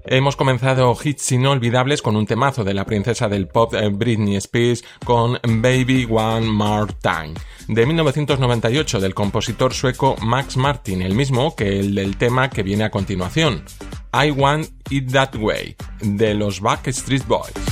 Hemos comenzado hits inolvidables con un temazo de la princesa del pop Britney Spears con Baby One More Time, de 1998, del compositor sueco Max Martin, el mismo que el del tema que viene a continuación, I Want It That Way, de los Backstreet Boys.